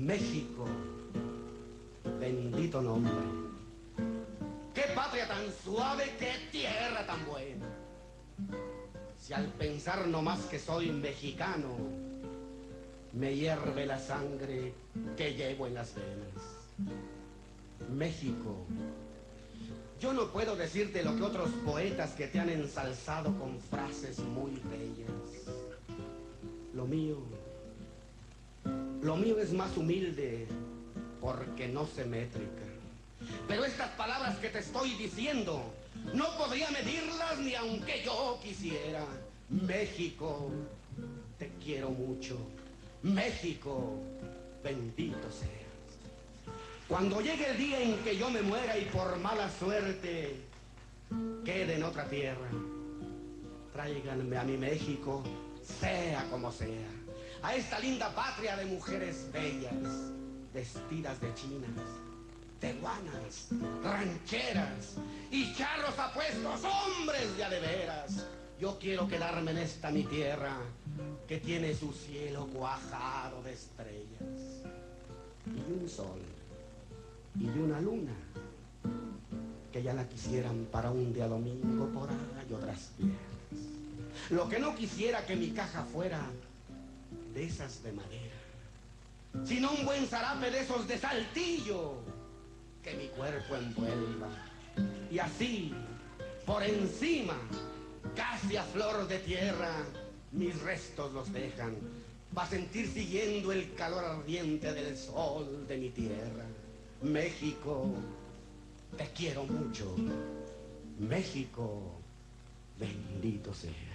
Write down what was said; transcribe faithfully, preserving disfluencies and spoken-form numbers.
México, bendito nombre. Qué patria tan suave, qué tierra tan buena. Si al pensar nomás que soy mexicano, me hierve la sangre que llevo en las venas. México, yo no puedo decirte lo que otros poetas que te han ensalzado con frases muy bellas. Lo mío, lo mío es más humilde porque no sé métrica. Pero estas palabras que te estoy diciendo, no podría medirlas ni aunque yo quisiera. México, te quiero mucho. México, bendito seas. Cuando llegue el día en que yo me muera y por mala suerte quede en otra tierra, tráiganme a mi México, sea como sea, a esta linda patria de mujeres bellas, vestidas de chinas, tehuanas, rancheras y charros apuestos, hombres de a de veras. Yo quiero quedarme en esta mi tierra que tiene su cielo cuajado de estrellas y un sol y una luna que ya la quisieran para un día domingo por ahí y otras tierras. Lo que no quisiera que mi caja fuera de esas de madera, sino un buen zarape de esos de saltillo que mi cuerpo envuelva y así por encima, casi a flor de tierra, mis restos los dejan para sentir siguiendo el calor ardiente del sol de mi tierra. México, te quiero mucho. México, bendito sea.